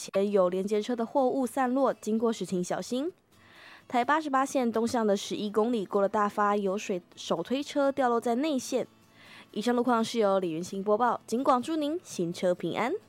前有连接车的货物散落，经过时请小心。台88线东向的11公里过了大发，有手推车掉落在内线。以上路况是由李云兴播报，警广祝您行车平安。